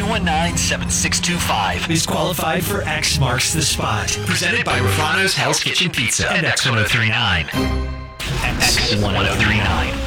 219-7625. Is qualified for X Marks the Spot. Presented by Rafano's Hell's Kitchen Pizza and X1039. X1039.